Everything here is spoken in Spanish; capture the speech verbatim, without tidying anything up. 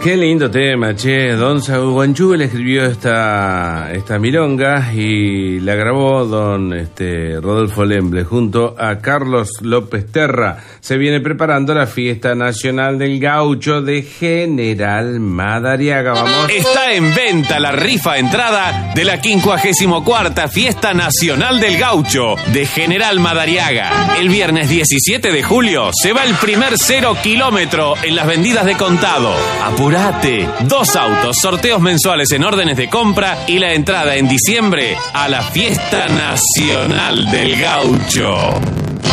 Qué lindo tema, che. Don Saúl Guanchú le escribió esta, esta milonga y la grabó don este, Rodolfo Lemble junto a Carlos López Terra. Se viene preparando la fiesta nacional del gaucho de General Madariaga. Vamos. Está en venta la rifa entrada de la quincuagésimo cuarta Fiesta Nacional del Gaucho de General Madariaga. El viernes diecisiete de julio se va el primer cero kilómetro en las vendidas de contado. Apurate. Dos autos, sorteos mensuales en órdenes de compra y la entrada en diciembre a la Fiesta Nacional del Gaucho.